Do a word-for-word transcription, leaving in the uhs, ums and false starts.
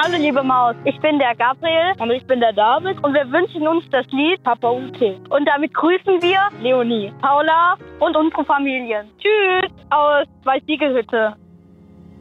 Hallo liebe Maus, ich bin der Gabriel und ich bin der David und wir wünschen uns das Lied Papa U T. Und damit grüßen wir Leonie, Paula und unsere Familien. Tschüss aus Weißigelhütte.